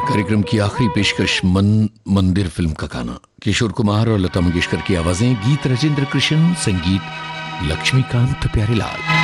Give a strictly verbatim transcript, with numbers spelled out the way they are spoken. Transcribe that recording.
कार्यक्रम की आखिरी पेशकश मन मंदिर फिल्म का गाना, किशोर कुमार और लता मंगेशकर की आवाजें, गीत राजेंद्र कृष्ण, संगीत लक्ष्मीकांत प्यारेलाल।